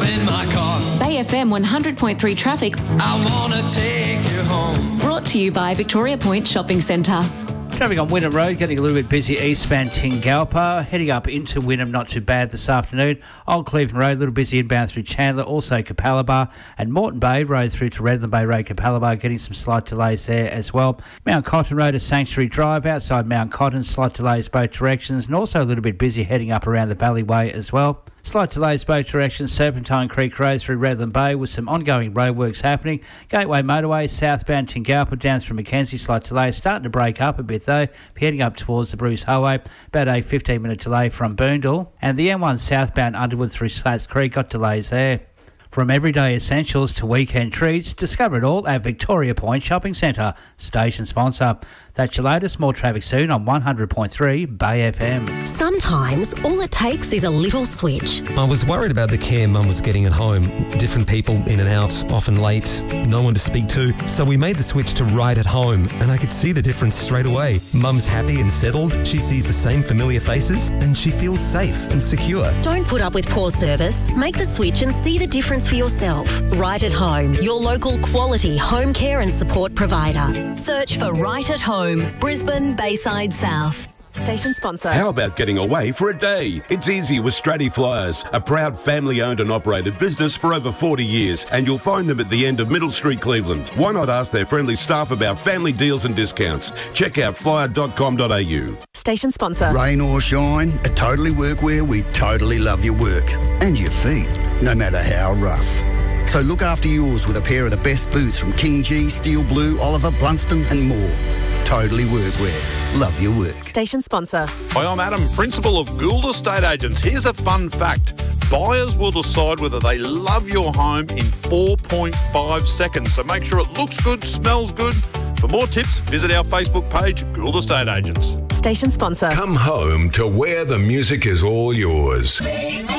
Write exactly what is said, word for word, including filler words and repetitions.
in my car. Bay F M one hundred point three traffic. I wanna take you home. Brought to you by Victoria Point Shopping Centre. Traffic on Wynnum Road getting a little bit busy eastbound Tingalpa. Heading up into Wynnum, not too bad this afternoon. Old Cleveland Road, a little busy inbound through Chandler, also Capalaba. And Moreton Bay Road through to Redland Bay Road, Capalaba, getting some slight delays there as well. Mount Cotton Road to Sanctuary Drive, outside Mount Cotton, slight delays both directions. And also a little bit busy heading up around the Valleyway as well. Slight delays both directions, Serpentine Creek Road through Redland Bay with some ongoing roadworks happening. Gateway Motorway, southbound Tingalpa down through Mackenzie, slight delays. Starting to break up a bit though, heading up towards the Bruce Highway. About a fifteen minute delay from Boondall. And the M one southbound Underwood through Slats Creek got delays there. From everyday essentials to weekend treats, discover it all at Victoria Point Shopping Centre, station sponsor. That's your latest. More traffic soon on one hundred point three Bay F M. Sometimes all it takes is a little switch. I was worried about the care Mum was getting at home. Different people in and out, often late, no one to speak to. So we made the switch to Right at Home, and I could see the difference straight away. Mum's happy and settled, she sees the same familiar faces, and she feels safe and secure. Don't put up with poor service. Make the switch and see the difference for yourself. Right at Home, your local quality home care and support provider. Search for Right at Home, Brisbane, Bayside South. Station sponsor. How about getting away for a day? It's easy with Stratty Flyers, a proud family-owned and operated business for over forty years, and you'll find them at the end of Middle Street, Cleveland. Why not ask their friendly staff about family deals and discounts? Check out flyer dot com dot a u. Station sponsor. Rain or shine, at Totally Workwear, we totally love your work and your feet, no matter how rough. So look after yours with a pair of the best boots from King G, Steel Blue, Oliver, Blunston and more. Totally Workwear. Love your work. Station sponsor. Hi, I'm Adam, Principal of Gould Estate Agents. Here's a fun fact. Buyers will decide whether they love your home in four point five seconds. So make sure it looks good, smells good. For more tips, visit our Facebook page, Gould Estate Agents. Station sponsor. Come home to where the music is all yours.